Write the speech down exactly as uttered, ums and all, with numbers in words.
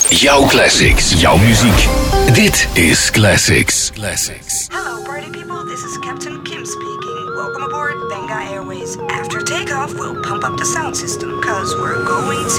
Jouw classics, jouw muziek. Dit is Classics. Classics. Hello party people, this is Captain Kim speaking. Welcome aboard Benga Airways. After takeoff, we'll pump up the sound system, cause we're going